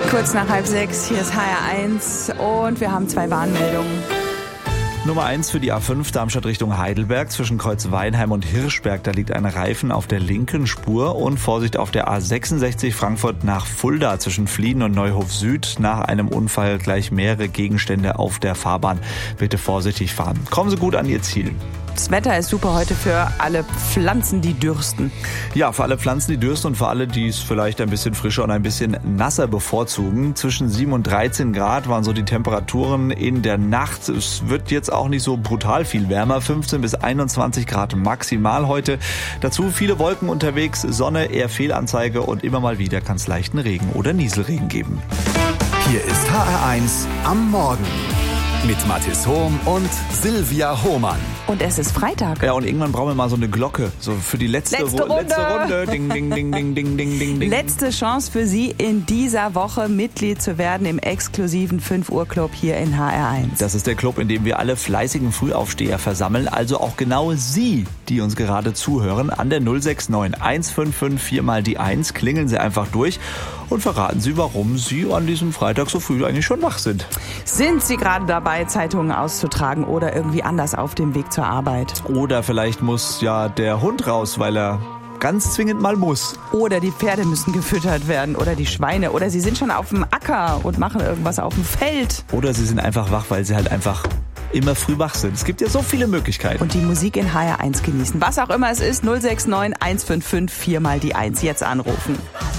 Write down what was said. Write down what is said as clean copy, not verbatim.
Kurz nach 5:30, hier ist HR1 und wir haben 2 Warnmeldungen. Nummer 1 für die A5 Darmstadt Richtung Heidelberg zwischen Kreuz Weinheim und Hirschberg. Da liegt ein Reifen auf der linken Spur und Vorsicht auf der A66 Frankfurt nach Fulda zwischen Flieden und Neuhof Süd. Nach einem Unfall gleich mehrere Gegenstände auf der Fahrbahn. Bitte vorsichtig fahren. Kommen Sie gut an Ihr Ziel. Das Wetter ist super heute für alle Pflanzen, die dürsten. Ja, für alle Pflanzen, die dürsten und für alle, die es vielleicht ein bisschen frischer und ein bisschen nasser bevorzugen. Zwischen 7 und 13 Grad waren so die Temperaturen in der Nacht. Es wird jetzt auch nicht so brutal viel wärmer. 15 bis 21 Grad maximal heute. Dazu viele Wolken unterwegs, Sonne, eher Fehlanzeige und immer mal wieder kann es leichten Regen oder Nieselregen geben. Hier ist HR1 am Morgen mit Mathis Hohm und Silvia Hohmann. Und es ist Freitag. Ja, und irgendwann brauchen wir mal so eine Glocke, so für die letzte Runde. Ding, ding, ding, ding, ding, ding, ding, ding. Letzte Chance für Sie in dieser Woche Mitglied zu werden im exklusiven 5 Uhr Club hier in HR1. Das ist der Club, in dem wir alle fleißigen Frühaufsteher versammeln, also auch genau Sie, die uns gerade zuhören, an der 069 155 4 mal die 1. Klingeln Sie einfach durch und verraten Sie, warum Sie an diesem Freitag so früh eigentlich schon wach sind. Sind Sie gerade dabei, Zeitungen auszutragen oder irgendwie anders auf dem Weg zur Arbeit? Oder vielleicht muss ja der Hund raus, weil er ganz zwingend mal muss. Oder die Pferde müssen gefüttert werden oder die Schweine. Oder Sie sind schon auf dem Acker und machen irgendwas auf dem Feld. Oder Sie sind einfach wach, weil Sie halt einfach immer früh wach sind. Es gibt ja so viele Möglichkeiten. Und die Musik in HR1 genießen. Was auch immer es ist, 069 155 4 mal die 1. Jetzt anrufen.